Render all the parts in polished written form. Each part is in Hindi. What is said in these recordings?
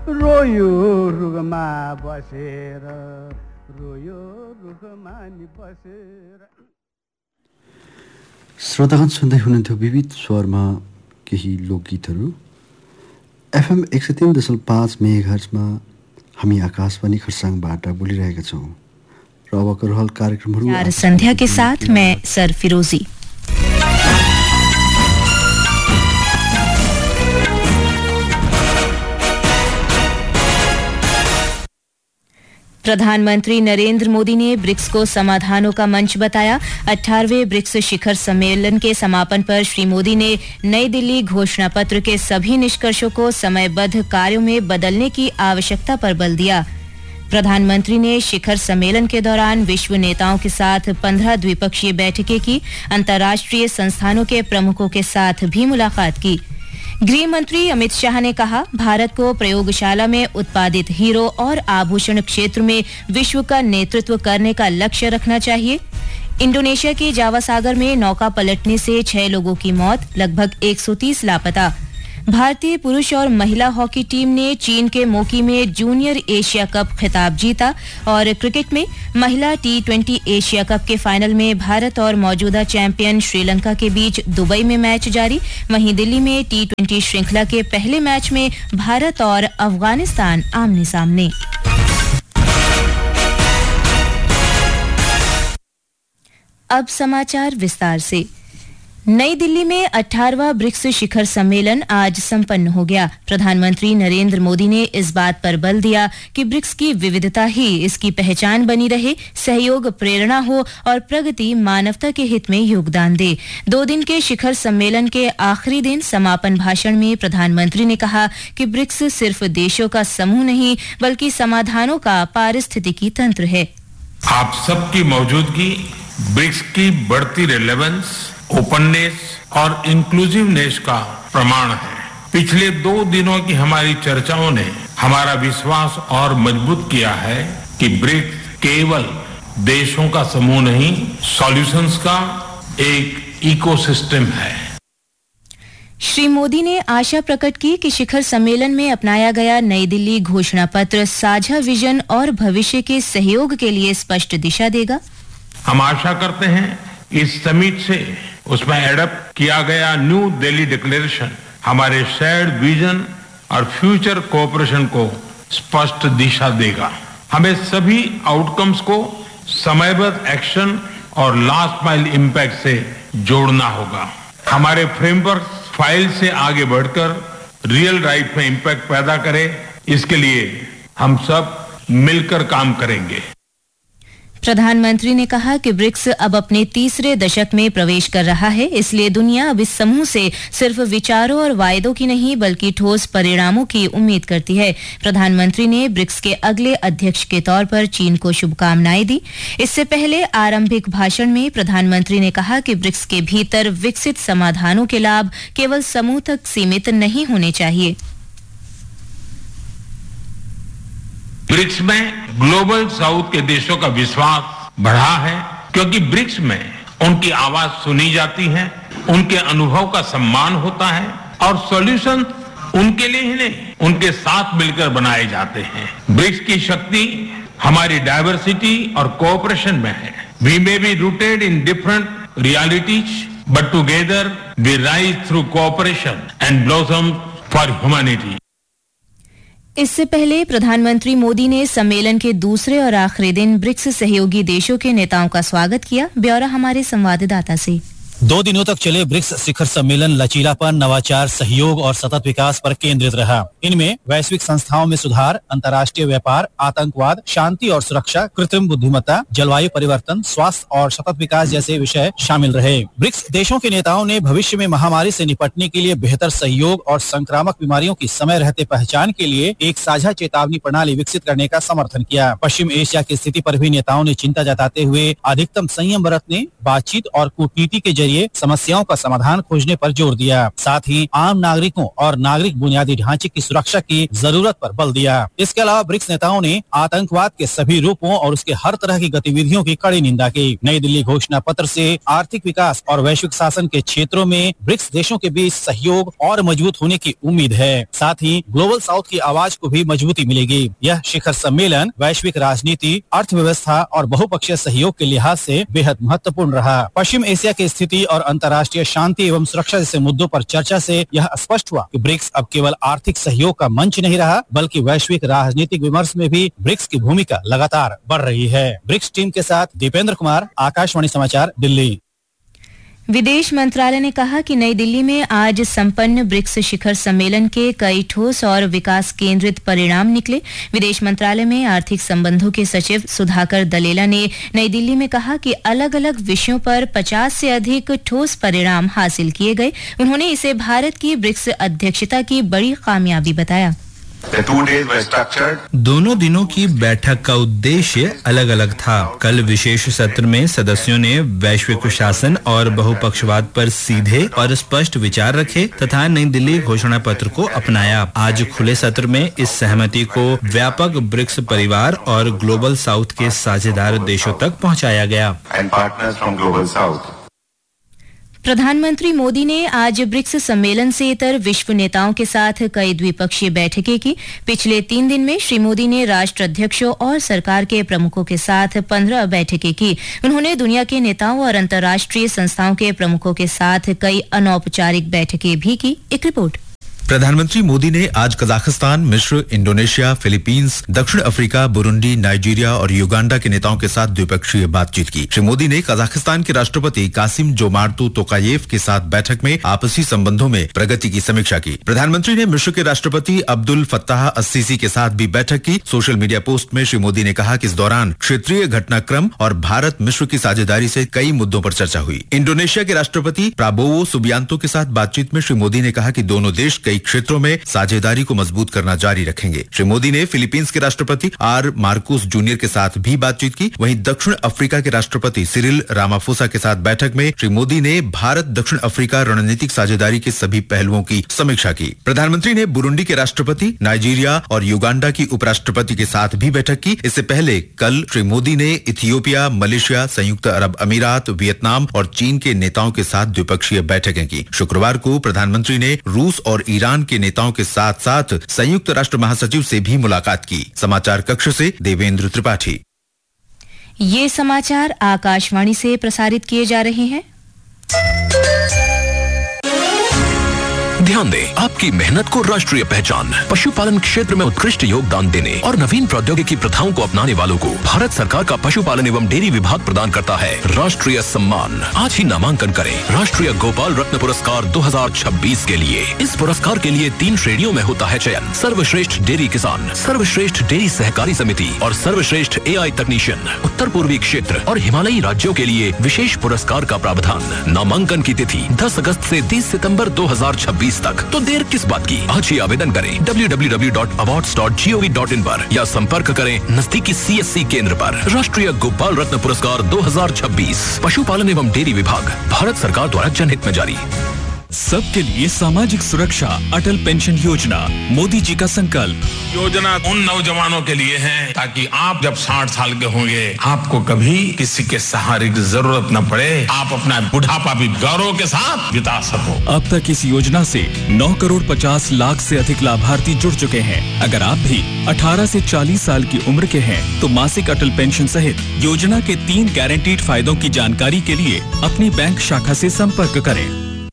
रोयो रुखमा बसेर रोयो रुखमा नि बसेर। श्रोतागण सुन्दै हुनुहुन्थ्यो विविध स्वरमा केही लोकगीतहरू। एफएम 103.5 मेगाहर्जमा हामी आकाशवाणी खरसाङबाट बोलिरहेका छौँ र अबको रहल कार्यक्रमहरू संध्या के साथ मैं सर फिरोजी। प्रधानमंत्री नरेंद्र मोदी ने ब्रिक्स को समाधानों का मंच बताया। 18वें ब्रिक्स शिखर सम्मेलन के समापन पर श्री मोदी ने नई दिल्ली घोषणा पत्र के सभी निष्कर्षों को समयबद्ध कार्यों में बदलने की आवश्यकता पर बल दिया। प्रधानमंत्री ने शिखर सम्मेलन के दौरान विश्व नेताओं के साथ 15 द्विपक्षीय बैठकें की। अंतर्राष्ट्रीय संस्थानों के प्रमुखों के साथ भी मुलाकात की। गृह मंत्री अमित शाह ने कहा, भारत को प्रयोगशाला में उत्पादित हीरो और आभूषण क्षेत्र में विश्व का नेतृत्व करने का लक्ष्य रखना चाहिए। इंडोनेशिया के जावा सागर में नौका पलटने से 6 लोगों की मौत, लगभग 130 लापता। भारतीय पुरुष और महिला हॉकी टीम ने चीन के मोकी में जूनियर एशिया कप खिताब जीता। और क्रिकेट में महिला T20 एशिया कप के फाइनल में भारत और मौजूदा चैंपियन श्रीलंका के बीच दुबई में मैच जारी। वहीं दिल्ली में T20 श्रृंखला के पहले मैच में भारत और अफगानिस्तान आमने सामने। अब समाचार विस्तार से। नई दिल्ली में 18वां ब्रिक्स शिखर सम्मेलन आज संपन्न हो गया। प्रधानमंत्री नरेंद्र मोदी ने इस बात पर बल दिया कि ब्रिक्स की विविधता ही इसकी पहचान बनी रहे, सहयोग प्रेरणा हो और प्रगति मानवता के हित में योगदान दे। 2 दिन के शिखर सम्मेलन के आखिरी दिन समापन भाषण में प्रधानमंत्री ने कहा कि ब्रिक्स सिर्फ देशों का समूह नहीं बल्कि समाधानों का पारिस्थितिकी तंत्र है। आप सबकी मौजूदगी ब्रिक्स की बढ़ती रेलेवेंस, ओपननेस और इंक्लूसिवनेस का प्रमाण है। पिछले 2 दिनों की हमारी चर्चाओं ने हमारा विश्वास और मजबूत किया है कि ब्रिक्स केवल देशों का समूह नहीं, सॉल्यूशंस का एक इकोसिस्टम है। श्री मोदी ने आशा प्रकट की कि शिखर सम्मेलन में अपनाया गया नई दिल्ली घोषणा पत्र साझा विजन और भविष्य के सहयोग के लिए स्पष्ट दिशा देगा। हम आशा करते हैं इस समिट से उसमें एडप्ट किया गया न्यू दिल्ली डिक्लेरेशन हमारे शेयर्ड विजन और फ्यूचर कोऑपरेशन को स्पष्ट दिशा देगा। हमें सभी आउटकम्स को समयबद्ध एक्शन और लास्ट माइल इम्पैक्ट से जोड़ना होगा। हमारे फ्रेमवर्क फाइल से आगे बढ़कर रियल लाइफ में इम्पैक्ट पैदा करे, इसके लिए हम सब मिलकर काम करेंगे। प्रधानमंत्री ने कहा कि ब्रिक्स अब अपने 3रे दशक में प्रवेश कर रहा है, इसलिए दुनिया अब इस समूह से सिर्फ विचारों और वायदों की नहीं बल्कि ठोस परिणामों की उम्मीद करती है। प्रधानमंत्री ने ब्रिक्स के अगले अध्यक्ष के तौर पर चीन को शुभकामनाएं दी। इससे पहले आरंभिक भाषण में प्रधानमंत्री ने कहा कि ब्रिक्स के भीतर विकसित समाधानों के लाभ केवल समूह तक सीमित नहीं होने चाहिए। ब्रिक्स में ग्लोबल साउथ के देशों का विश्वास बढ़ा है क्योंकि ब्रिक्स में उनकी आवाज सुनी जाती है, उनके अनुभव का सम्मान होता है और सॉल्यूशन उनके लिए ही नहीं उनके साथ मिलकर बनाए जाते हैं। ब्रिक्स की शक्ति हमारी डाइवर्सिटी और कोऑपरेशन में है। We may be rooted in different realities but together we rise through cooperation and blossom for humanity. इससे पहले प्रधानमंत्री मोदी ने सम्मेलन के दूसरे और आखिरी दिन ब्रिक्स सहयोगी देशों के नेताओं का स्वागत किया। ब्यौरा हमारे संवाददाता से। 2 दिनों तक चले ब्रिक्स शिखर सम्मेलन लचीलापन, नवाचार, सहयोग और सतत विकास पर केंद्रित रहा। इनमें वैश्विक संस्थाओं में सुधार, अंतर्राष्ट्रीय व्यापार, आतंकवाद, शांति और सुरक्षा, कृत्रिम बुद्धिमत्ता, जलवायु परिवर्तन, स्वास्थ्य और सतत विकास जैसे विषय शामिल रहे। ब्रिक्स देशों के नेताओं ने भविष्य में महामारी से निपटने के लिए बेहतर सहयोग और संक्रामक बीमारियों की समय रहते पहचान के लिए एक साझा चेतावनी प्रणाली विकसित करने का समर्थन किया। पश्चिम एशिया की स्थिति पर भी नेताओं ने चिंता जताते हुए अधिकतम संयम बरतने, बातचीत और कूटनीति के जरिए समस्याओं का समाधान खोजने पर जोर दिया। साथ ही आम नागरिकों और नागरिक बुनियादी ढांचे की सुरक्षा की जरूरत पर बल दिया। इसके अलावा ब्रिक्स नेताओं ने आतंकवाद के सभी रूपों और उसके हर तरह की गतिविधियों की कड़ी निंदा की। नई दिल्ली घोषणा पत्र से आर्थिक विकास और वैश्विक शासन के क्षेत्रों में ब्रिक्स देशों के बीच सहयोग और मजबूत होने की उम्मीद है। साथ ही ग्लोबल साउथ की आवाज को भी मजबूती मिलेगी। यह शिखर सम्मेलन वैश्विक राजनीति, अर्थव्यवस्था और बहुपक्षीय सहयोग के लिहाज से बेहद महत्वपूर्ण रहा। पश्चिम एशिया की स्थिति और अंतर्राष्ट्रीय शांति एवं सुरक्षा जैसे मुद्दों पर चर्चा से यह स्पष्ट हुआ कि ब्रिक्स अब केवल आर्थिक सहयोग का मंच नहीं रहा, बल्कि वैश्विक राजनीतिक विमर्श में भी ब्रिक्स की भूमिका लगातार बढ़ रही है। ब्रिक्स टीम के साथ दीपेंद्र कुमार, आकाशवाणी समाचार, दिल्ली। विदेश मंत्रालय ने कहा कि नई दिल्ली में आज संपन्न ब्रिक्स शिखर सम्मेलन के कई ठोस और विकास केंद्रित परिणाम निकले। विदेश मंत्रालय में आर्थिक संबंधों के सचिव सुधाकर दलेला ने नई दिल्ली में कहा कि अलग-अलग विषयों पर 50 से अधिक ठोस परिणाम हासिल किए गए। उन्होंने इसे भारत की ब्रिक्स अध्यक्षता की बड़ी कामयाबी बताया। दोनों दिनों की बैठक का उद्देश्य अलग अलग था। कल विशेष सत्र में सदस्यों ने वैश्विक शासन और बहुपक्षवाद पर सीधे और स्पष्ट विचार रखे तथा नई दिल्ली घोषणा पत्र को अपनाया। आज खुले सत्र में इस सहमति को व्यापक ब्रिक्स परिवार और ग्लोबल साउथ के साझेदार देशों तक पहुंचाया गया। प्रधानमंत्री मोदी ने आज ब्रिक्स सम्मेलन से इतर विश्व नेताओं के साथ कई द्विपक्षीय बैठकें की। पिछले 3 दिन में श्री मोदी ने राष्ट्राध्यक्षों और सरकार के प्रमुखों के साथ 15 बैठकें की। उन्होंने दुनिया के नेताओं और अंतर्राष्ट्रीय संस्थाओं के प्रमुखों के साथ कई अनौपचारिक बैठकें भी की। एक रिपोर्ट। प्रधानमंत्री मोदी ने आज कजाकिस्तान, मिस्र, इंडोनेशिया, फिलीपींस, दक्षिण अफ्रीका, बुरुंडी, नाइजीरिया और युगांडा के नेताओं के साथ द्विपक्षीय बातचीत की। श्री मोदी ने कजाकिस्तान के राष्ट्रपति कासिम जोमार्तू तोकायेव के साथ बैठक में आपसी संबंधों में प्रगति की समीक्षा की। प्रधानमंत्री ने मिस्र के राष्ट्रपति अब्दुल फत्ताह अस्सीसी के साथ भी बैठक की। सोशल मीडिया पोस्ट में श्री मोदी ने कहा कि इस दौरान क्षेत्रीय घटनाक्रम और भारत मिस्र की साझेदारी से कई मुद्दों पर चर्चा हुई। इंडोनेशिया के राष्ट्रपति प्राबोवो सुबियांतो के साथ बातचीत में श्री मोदी ने कहा कि दोनों देश कई क्षेत्रों में साझेदारी को मजबूत करना जारी रखेंगे। श्री मोदी ने फिलीपींस के राष्ट्रपति आर मार्कोस जूनियर के साथ भी बातचीत की। वहीं दक्षिण अफ्रीका के राष्ट्रपति सिरिल रामाफोसा के साथ बैठक में श्री मोदी ने भारत दक्षिण अफ्रीका रणनीतिक साझेदारी के सभी पहलुओं की समीक्षा की। प्रधानमंत्री ने बुरुंडी के राष्ट्रपति, नाइजीरिया और युगांडा की उपराष्ट्रपति के साथ भी बैठक की। इससे पहले कल श्री मोदी ने इथियोपिया, मलेशिया, संयुक्त अरब अमीरात, वियतनाम और चीन के नेताओं के साथ द्विपक्षीय बैठकें की। शुक्रवार को प्रधानमंत्री ने रूस और ईरान के नेताओं के साथ साथ संयुक्त राष्ट्र महासचिव से भी मुलाकात की। समाचार कक्ष से देवेंद्र त्रिपाठी। ये समाचार आकाशवाणी से प्रसारित किए जा रहे हैं। ध्यान दें, आपकी मेहनत को राष्ट्रीय पहचान। पशुपालन क्षेत्र में उत्कृष्ट योगदान देने और नवीन प्रौद्योगिकी प्रथाओं को अपनाने वालों को भारत सरकार का पशुपालन एवं डेयरी विभाग प्रदान करता है राष्ट्रीय सम्मान। आज ही नामांकन करें राष्ट्रीय गोपाल रत्न पुरस्कार 2026 के लिए। इस पुरस्कार के लिए 3 श्रेणियों में होता है चयन: सर्वश्रेष्ठ डेयरी किसान, सर्वश्रेष्ठ डेयरी सहकारी समिति और सर्वश्रेष्ठ AI तकनीशियन। उत्तर पूर्वी क्षेत्र और हिमालयी राज्यों के लिए विशेष पुरस्कार का प्रावधान। नामांकन की तिथि 10 अगस्त से 30 सितंबर 2026 तक। तो देर किस बात की, आज ही आवेदन करें www.awards.gov.in पर या संपर्क करें नजदीकी CSC केंद्र पर। राष्ट्रीय गोपाल रत्न पुरस्कार 2026 पशुपालन एवं डेयरी विभाग, भारत सरकार द्वारा जनहित में जारी। सबके लिए सामाजिक सुरक्षा, अटल पेंशन योजना, मोदी जी का संकल्प। योजना उन नौजवानों के लिए है ताकि आप जब 60 साल के होंगे आपको कभी किसी के सहारे की जरूरत न पड़े, आप अपना बुढ़ापा भी गौरव के साथ बिता सको। अब तक इस योजना से 9 करोड़ 50 लाख से अधिक लाभार्थी जुड़ चुके हैं। अगर आप भी 18 से 40 साल की उम्र के हैं तो मासिक अटल पेंशन सहित योजना के 3 गारंटीड फायदों की जानकारी के लिए अपनी बैंक शाखा से संपर्क करें।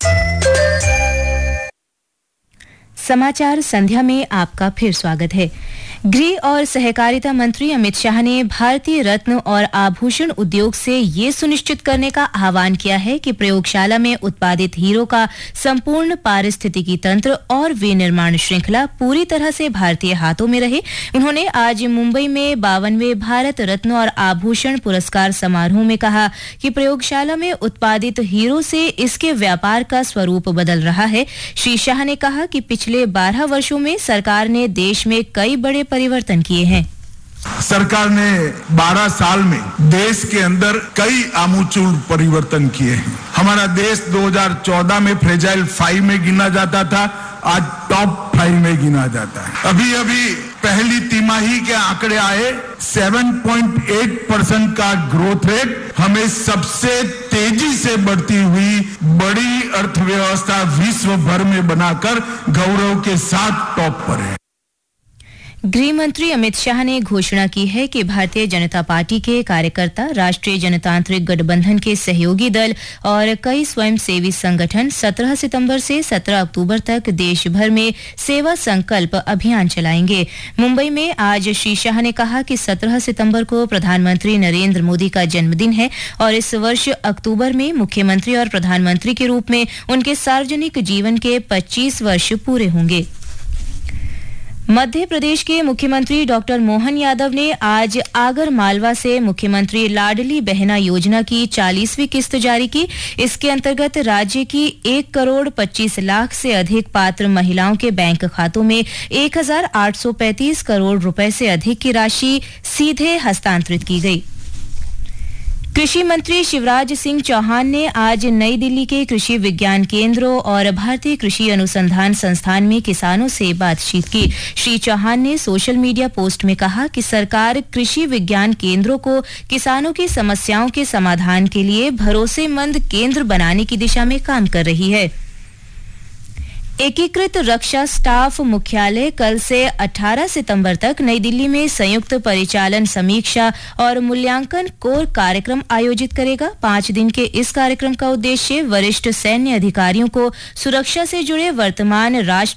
समाचार संध्या में आपका फिर स्वागत है। गृह और सहकारिता मंत्री अमित शाह ने भारतीय रत्न और आभूषण उद्योग से ये सुनिश्चित करने का आह्वान किया है कि प्रयोगशाला में उत्पादित हीरो का संपूर्ण पारिस्थितिकी तंत्र और विनिर्माण श्रृंखला पूरी तरह से भारतीय हाथों में रहे। उन्होंने आज मुंबई में 52वें भारत रत्न और आभूषण पुरस्कार समारोह में कहा कि प्रयोगशाला में उत्पादित हीरो से इसके व्यापार का स्वरूप बदल रहा है। श्री शाह ने कहा कि पिछले 12 वर्षों में सरकार ने देश में कई बड़े परिवर्तन किए हैं। सरकार ने 12 साल में देश के अंदर कई आमूल परिवर्तन किए हैं। हमारा देश 2014 में फ्रेजाइल 5 में गिना जाता था, आज टॉप 5 में गिना जाता है। अभी पहली तिमाही के आंकड़े आए, 7.8% का ग्रोथ रेट हमें सबसे तेजी से बढ़ती हुई बड़ी अर्थव्यवस्था विश्व भर में बनाकर गौरव के साथ टॉप पर है। गृह मंत्री अमित शाह ने घोषणा की है कि भारतीय जनता पार्टी के कार्यकर्ता, राष्ट्रीय जनतांत्रिक गठबंधन के सहयोगी दल और कई स्वयंसेवी संगठन 17 सितंबर से 17 अक्टूबर तक देश भर में सेवा संकल्प अभियान चलाएंगे। मुंबई में आज श्री शाह ने कहा कि 17 सितंबर को प्रधानमंत्री नरेंद्र मोदी का जन्मदिन है और इस वर्ष अक्टूबर में मुख्यमंत्री और प्रधानमंत्री के रूप में उनके सार्वजनिक जीवन के 25 वर्ष पूरे होंगे। मध्य प्रदेश के मुख्यमंत्री डॉक्टर मोहन यादव ने आज आगर मालवा से मुख्यमंत्री लाडली बहना योजना की 40वीं किस्त जारी की। इसके अंतर्गत राज्य की 1,25,00,000 से अधिक पात्र महिलाओं के बैंक खातों में 1,835 करोड़ रुपए से अधिक की राशि सीधे हस्तांतरित की गई। कृषि मंत्री शिवराज सिंह चौहान ने आज नई दिल्ली के कृषि विज्ञान केंद्रों और भारतीय कृषि अनुसंधान संस्थान में किसानों से बातचीत की। श्री चौहान ने सोशल मीडिया पोस्ट में कहा कि सरकार कृषि विज्ञान केंद्रों को किसानों की समस्याओं के समाधान के लिए भरोसेमंद केंद्र बनाने की दिशा में काम कर रही है। एकीकृत रक्षा स्टाफ मुख्यालय कल से 18 सितंबर तक नई दिल्ली में संयुक्त परिचालन समीक्षा और मूल्यांकन कोर कार्यक्रम आयोजित करेगा। 5 दिन के इस कार्यक्रम का उद्देश्य वरिष्ठ सैन्य अधिकारियों को सुरक्षा से जुड़े वर्तमान राष्ट्र